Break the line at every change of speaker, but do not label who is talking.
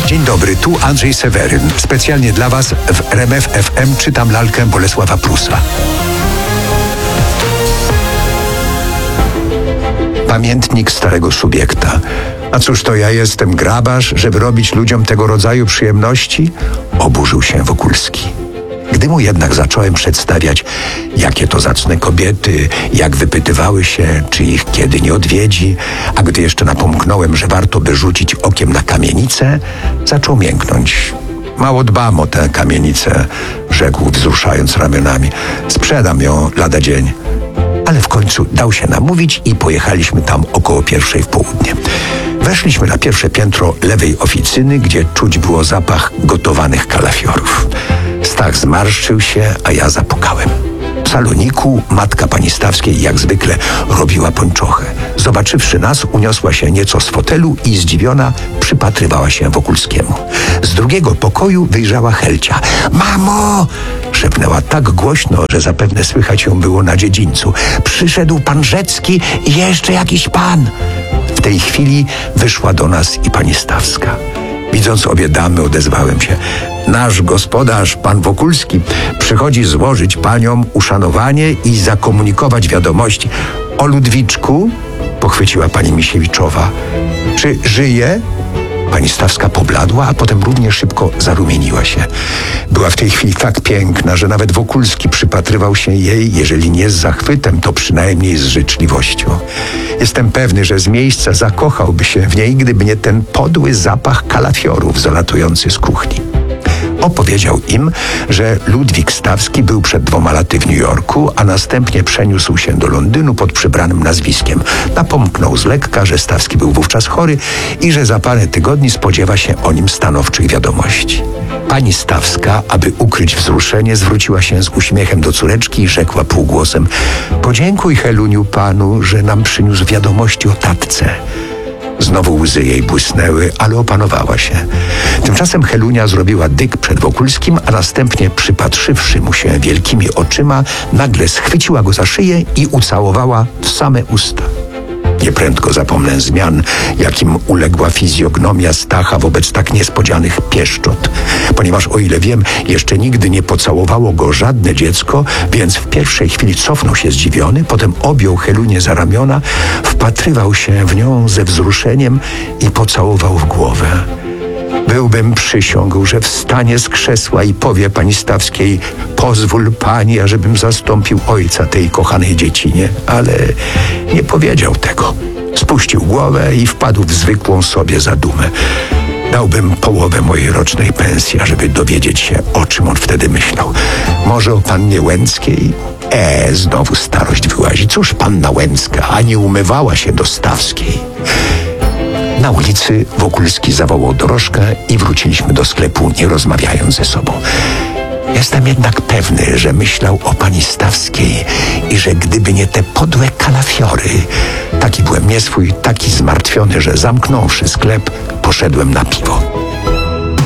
Dzień dobry, tu Andrzej Seweryn. Specjalnie dla Was w RMF FM czytam lalkę Bolesława Prusa. Pamiętnik starego subiekta. A cóż to ja jestem, grabarz, żeby robić ludziom tego rodzaju przyjemności? Oburzył się Wokulski. Gdy mu jednak zacząłem przedstawiać, jakie to zacne kobiety, jak wypytywały się, czy ich kiedy nie odwiedzi, a gdy jeszcze napomknąłem, że warto by rzucić okiem na kamienicę, zaczął mięknąć. Mało dbam o tę kamienicę, rzekł, wzruszając ramionami. Sprzedam ją lada dzień. Ale w końcu dał się namówić i pojechaliśmy tam około 1:00 w południe. Weszliśmy na pierwsze piętro lewej oficyny, gdzie czuć było zapach gotowanych kalafiorów. Stach zmarszczył się, a ja zapukałem. W saloniku matka pani Stawskiej jak zwykle robiła pończochę. Zobaczywszy nas, uniosła się nieco z fotelu i zdziwiona przypatrywała się Wokulskiemu. Z drugiego pokoju wyjrzała Helcia. Mamo! Szepnęła tak głośno, że zapewne słychać ją było na dziedzińcu. Przyszedł pan Rzecki i jeszcze jakiś pan. W tej chwili wyszła do nas i pani Stawska. Widząc obie damy, odezwałem się. Nasz gospodarz, pan Wokulski, przychodzi złożyć paniom uszanowanie i zakomunikować wiadomości. O Ludwiczku? Pochwyciła pani Misiewiczowa. Czy żyje? Pani Stawska pobladła, a potem równie szybko zarumieniła się. Była w tej chwili tak piękna, że nawet Wokulski przypatrywał się jej, jeżeli nie z zachwytem, to przynajmniej z życzliwością. Jestem pewny, że z miejsca zakochałby się w niej, gdyby nie ten podły zapach kalafiorów zalatujący z kuchni. Opowiedział im, że Ludwik Stawski był przed 2 laty w New Yorku, a następnie przeniósł się do Londynu pod przybranym nazwiskiem. Napomknął z lekka, że Stawski był wówczas chory i że za parę tygodni spodziewa się o nim stanowczych wiadomości. Pani Stawska, aby ukryć wzruszenie, zwróciła się z uśmiechem do córeczki i rzekła półgłosem: podziękuj, Heluniu, panu, że nam przyniósł wiadomości o tatce. Znowu łzy jej błysnęły, ale opanowała się. Tymczasem Helunia zrobiła dyg przed Wokulskim, a następnie, przypatrzywszy mu się wielkimi oczyma, nagle schwyciła go za szyję i ucałowała w same usta. Nieprędko zapomnę zmian, jakim uległa fizjognomia Stacha wobec tak niespodzianych pieszczot. Ponieważ, o ile wiem, jeszcze nigdy nie pocałowało go żadne dziecko, więc w pierwszej chwili cofnął się zdziwiony, potem objął Helunię za ramiona, wpatrywał się w nią ze wzruszeniem i pocałował w głowę. Byłbym przysiągł, że wstanie z krzesła i powie pani Stawskiej: pozwól pani, ażebym zastąpił ojca tej kochanej dziecinie, ale nie powiedział tego. Spuścił głowę i wpadł w zwykłą sobie zadumę. Dałbym połowę mojej rocznej pensji, ażeby dowiedzieć się, o czym on wtedy myślał. Może o pannie Łęckiej? Znowu starość wyłazi. Cóż panna Łęcka, a nie umywała się do Stawskiej? Na ulicy Wokulski zawołał dorożkę i wróciliśmy do sklepu, nie rozmawiając ze sobą. Jestem jednak pewny, że myślał o pani Stawskiej i że gdyby nie te podłe kalafiory, taki byłem nieswój, taki zmartwiony, że zamknąwszy sklep, poszedłem na piwo.